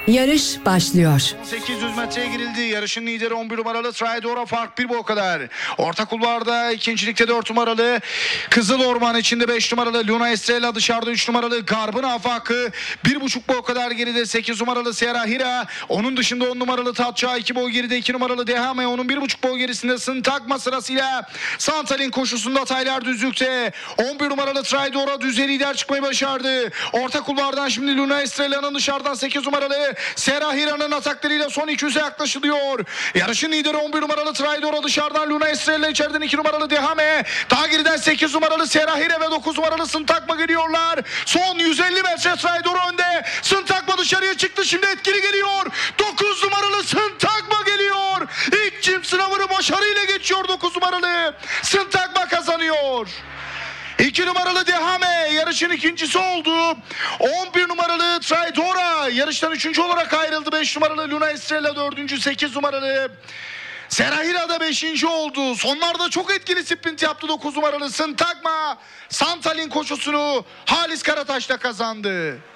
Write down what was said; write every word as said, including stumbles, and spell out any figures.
Yarış başlıyor. sekiz yüz metreye girildi. Yarışın lideri on bir numaralı Traidora, fark bir bu kadar. Orta kulvarda ikincilikte dört numaralı Kızıl Orman, içinde beş numaralı Luna Estrella, dışarıda üç numaralı Garb'ın Afakı. bir buçuk boy kadar geride sekiz numaralı Sierra Hira. Onun dışında on numaralı Tatça, iki boy geride iki numaralı Dehame. Onun bir buçuk boy gerisinde Sıntakma, sırasıyla Santal'in koşusunda Taylar düzlükte. on bir numaralı Traidora düzey lider çıkmayı başardı. Orta kulvardan şimdi Luna Estrella'nın, dışarıdan sekiz numaralı Sierra Hira'nın ataklarıyla son iki yüze yaklaşılıyor. Yarışın lideri on bir numaralı Traidora, dışarıdan Luna Estrella, içeriden iki numaralı Dehame. Daha geriden sekiz numaralı Sierra Hira ve dokuz numaralı Sıntakma geliyorlar. Son yüz elli metre Traidora önde. Sıntakma dışarıya çıktı, şimdi etkili geliyor. dokuz numaralı Sıntakma geliyor. İlk çim sınavını başarıyla geçiyor dokuz numaralı. Sıntakma kazanıyor. iki numaralı Dehame yarışın ikincisi oldu. on bir numaralı Traidora yarıştan üçüncü olarak ayrıldı. beş numaralı Luna Estrella dördüncü. sekiz numaralı Sierra Hira da beşinci oldu. Sonlarda çok etkili sprint yaptı dokuz numaralı Sıntakma. Santal'in koşusunu Halis Karataş'ta kazandı.